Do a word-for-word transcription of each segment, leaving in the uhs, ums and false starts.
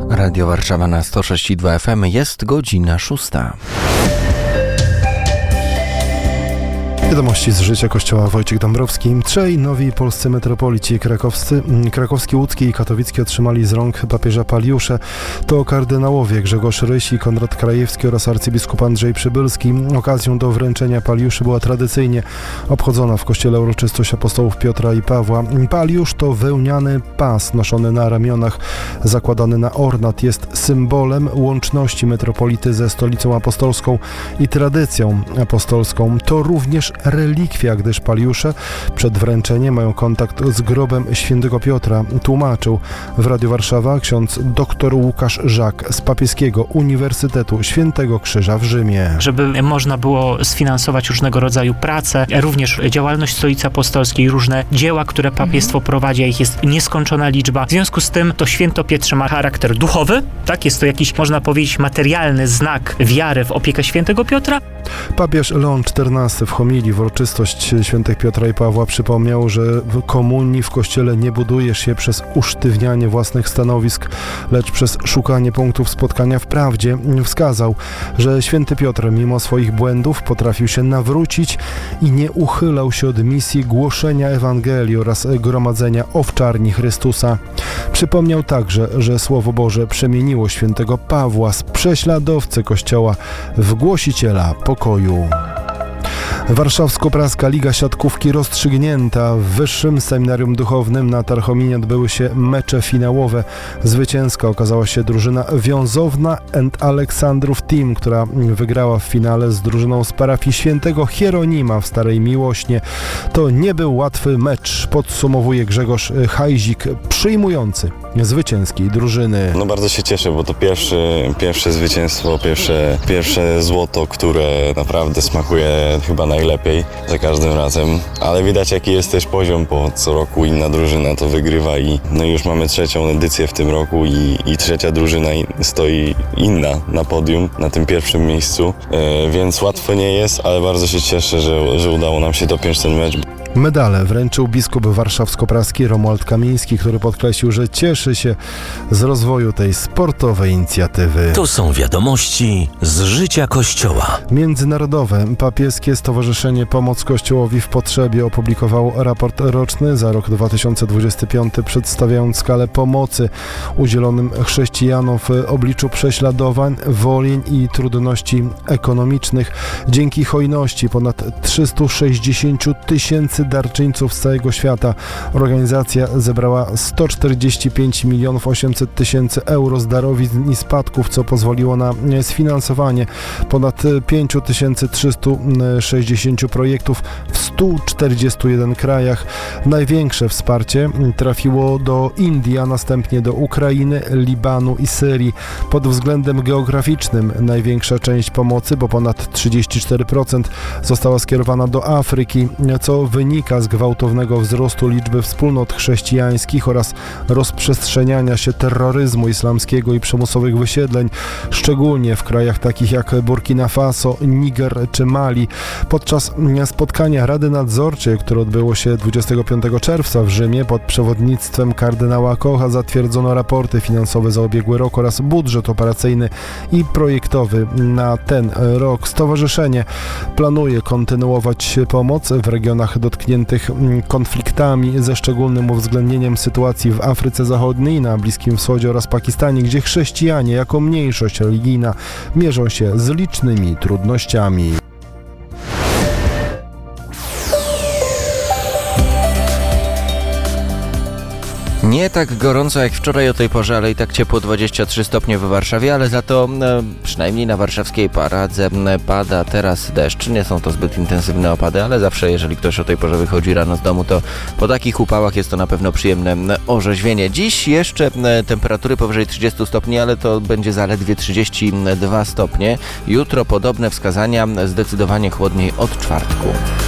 Radio Warszawa na sto sześć i dwa F M, jest godzina szósta. Wiadomości z życia Kościoła. Wojciech Dąbrowski. Trzej nowi polscy metropolici krakowscy, krakowski, łódzki i katowicki otrzymali z rąk papieża Paliusze. To kardynałowie Grzegorz Ryś i Konrad Krajewski oraz arcybiskup Andrzej Przybylski. Okazją do wręczenia Paliuszy była tradycyjnie obchodzona w kościele uroczystość apostołów Piotra i Pawła. Paliusz to wełniany pas noszony na ramionach, zakładany na ornat. Jest symbolem łączności metropolity ze stolicą apostolską i tradycją apostolską. To również relikwia, gdyż Paliusze przed wręczeniem mają kontakt z grobem świętego Piotra, tłumaczył w Radiu Warszawa ksiądz dr Łukasz Żak z Papieskiego Uniwersytetu Świętego Krzyża w Rzymie. Żeby można było sfinansować różnego rodzaju prace, również działalność Stolicy Apostolskiej, różne dzieła, które papiestwo prowadzi, a ich jest nieskończona liczba. W związku z tym to święto Pietrze ma charakter duchowy, tak? Jest to jakiś, można powiedzieć, materialny znak wiary w opiekę świętego Piotra. Papież Leon czternasty w homilii w uroczystość świętych Piotra i Pawła przypomniał, że w komunii w Kościele nie buduje się przez usztywnianie własnych stanowisk, lecz przez szukanie punktów spotkania w prawdzie. Wskazał, że święty Piotr mimo swoich błędów potrafił się nawrócić i nie uchylał się od misji głoszenia Ewangelii oraz gromadzenia owczarni Chrystusa. Przypomniał także, że Słowo Boże przemieniło świętego Pawła z prześladowcy Kościoła w głosiciela pokoju. Warszawsko-Praska Liga Siatkówki rozstrzygnięta. W Wyższym Seminarium Duchownym na Tarchominie odbyły się mecze finałowe. Zwycięska okazała się drużyna Wiązowna and Aleksandrów Team, która wygrała w finale z drużyną z parafii świętego Hieronima w Starej Miłośnie. To nie był łatwy mecz, podsumowuje Grzegorz Hajzik, przyjmujący zwycięskiej drużyny. No bardzo się cieszę, bo to pierwsze, pierwsze zwycięstwo, pierwsze, pierwsze złoto, które naprawdę smakuje chyba najlepiej za każdym razem, ale widać jaki jest też poziom, bo co roku inna drużyna to wygrywa i no już mamy trzecią edycję w tym roku i, i trzecia drużyna stoi inna na podium, na tym pierwszym miejscu, e, więc łatwo nie jest, ale bardzo się cieszę, że, że udało nam się dopiąć ten mecz. Medale wręczył biskup warszawsko-praski Romuald Kamiński, który podkreślił, że cieszy się z rozwoju tej sportowej inicjatywy. To są wiadomości z życia Kościoła. Międzynarodowe Papieskie Stowarzyszenie Pomoc Kościołowi w Potrzebie opublikowało raport roczny za rok dwa tysiące dwudziesty piąty, przedstawiając skalę pomocy udzielonym chrześcijanom w obliczu prześladowań, wojen i trudności ekonomicznych. Dzięki hojności ponad trzystu sześćdziesięciu tysięcy darczyńców z całego świata organizacja zebrała sto czterdzieści pięć milionów osiemset tysięcy euro z darowizn i spadków, co pozwoliło na sfinansowanie ponad pięć tysięcy trzysta sześćdziesiąt projektów w stu czterdziestu jeden krajach. Największe wsparcie trafiło do Indii, a następnie do Ukrainy, Libanu i Syrii. Pod względem geograficznym największa część pomocy, bo ponad trzydzieści cztery procent, została skierowana do Afryki, co wynika z gwałtownego wzrostu liczby wspólnot chrześcijańskich oraz rozprzestrzeniania się terroryzmu islamskiego i przymusowych wysiedleń, szczególnie w krajach takich jak Burkina Faso, Niger czy Mali. Podczas spotkania Rady Nadzorczej, które odbyło się dwudziestego piątego czerwca w Rzymie pod przewodnictwem kardynała Kocha, zatwierdzono raporty finansowe za ubiegły rok oraz budżet operacyjny i projektowy na ten rok. Stowarzyszenie planuje kontynuować pomoc w regionach dotkniętych konfliktami ze szczególnym uwzględnieniem sytuacji w Afryce Zachodniej, na Bliskim Wschodzie oraz Pakistanie, gdzie chrześcijanie jako mniejszość religijna mierzą się z licznymi trudnościami. Nie tak gorąco jak wczoraj o tej porze, ale i tak ciepło, dwadzieścia trzy stopnie w Warszawie, ale za to e, przynajmniej na warszawskiej paradze e, pada teraz deszcz. Nie są to zbyt intensywne opady, ale zawsze jeżeli ktoś o tej porze wychodzi rano z domu, to po takich upałach jest to na pewno przyjemne e, orzeźwienie. Dziś jeszcze e, temperatury powyżej trzydziestu stopni, ale to będzie zaledwie trzydzieści dwa stopnie. Jutro podobne wskazania, zdecydowanie chłodniej od czwartku.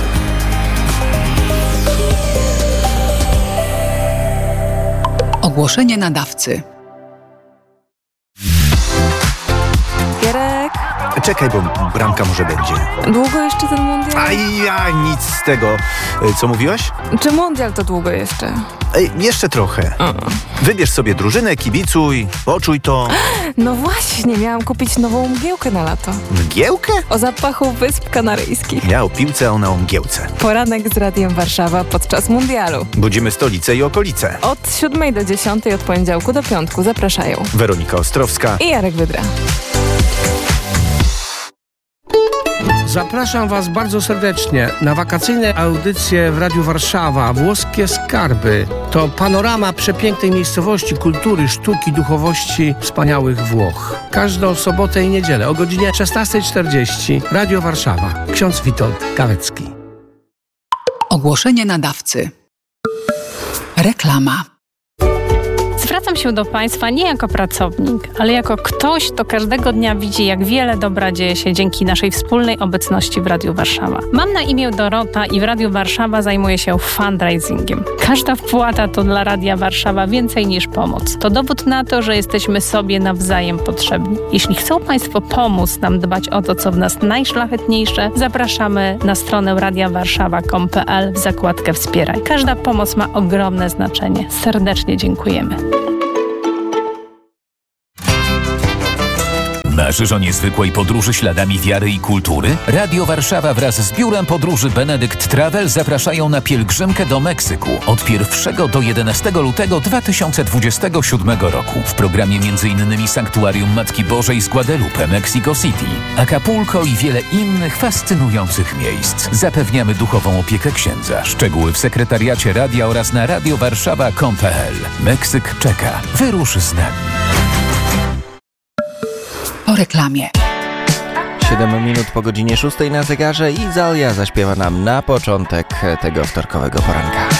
Ogłoszenie nadawcy. Gierek. Cześć. czekaj, bo bramka może będzie. Długo jeszcze ten mundial? Aj, ja, nic z tego. E, Co mówiłaś? Czy mundial to długo jeszcze? Ej, jeszcze trochę. Wybierz sobie drużynę, kibicuj, poczuj to. No właśnie, miałam kupić nową mgiełkę na lato. Mgiełkę? O zapachu Wysp Kanaryjskich. Ja o piłce, a ona o mgiełce. Poranek z Radiem Warszawa podczas mundialu. Budzimy stolicę i okolice. Od siódmej do dziesiątej, od poniedziałku do piątku zapraszają Weronika Ostrowska i Jarek Wydra. Zapraszam Was bardzo serdecznie na wakacyjne audycje w Radiu Warszawa. Włoskie Skarby to panorama przepięknej miejscowości, kultury, sztuki, duchowości wspaniałych Włoch. Każdą sobotę i niedzielę o godzinie szesnasta czterdzieści. Radio Warszawa. Ksiądz Witold Kawecki. Ogłoszenie nadawcy. Reklama. Zwracam się do Państwa nie jako pracownik, ale jako ktoś, kto każdego dnia widzi, jak wiele dobra dzieje się dzięki naszej wspólnej obecności w Radiu Warszawa. Mam na imię Dorota i w Radiu Warszawa zajmuję się fundraisingiem. Każda wpłata to dla Radia Warszawa więcej niż pomoc. To dowód na to, że jesteśmy sobie nawzajem potrzebni. Jeśli chcą Państwo pomóc nam dbać o to, co w nas najszlachetniejsze, zapraszamy na stronę radia warszawa kropka com kropka p l w zakładkę Wspieraj. Każda pomoc ma ogromne znaczenie. Serdecznie dziękujemy. Marzysz o niezwykłej podróży śladami wiary i kultury? Radio Warszawa wraz z Biurem Podróży Benedict Travel zapraszają na pielgrzymkę do Meksyku od pierwszego do jedenastego lutego dwa tysiące dwudziestego siódmego roku. W programie m.in. Sanktuarium Matki Bożej z Guadalupe, Mexico City, Acapulco i wiele innych fascynujących miejsc. Zapewniamy duchową opiekę księdza. Szczegóły w sekretariacie radia oraz na radio warszawa kropka com kropka p l. Meksyk czeka. Wyrusz z nami. Po reklamie. siedem minut po godzinie szóstej na zegarze i Zalia zaśpiewa nam na początek tego wtorkowego poranka.